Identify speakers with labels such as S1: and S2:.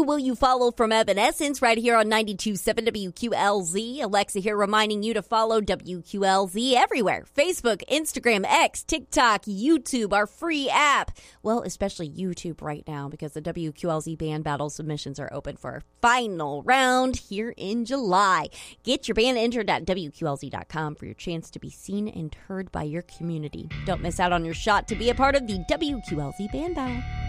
S1: Will You Follow from Evanescence right here on 92.7 WQLZ. Alexa here reminding you to follow WQLZ everywhere. Facebook, Instagram, X, TikTok, YouTube, our free app. Well, especially YouTube right now because the WQLZ band battle submissions are open for our final round here in July. Get your band entered at WQLZ.com for your chance to be seen and heard by your community. Don't miss out on your shot to be a part of the WQLZ band battle.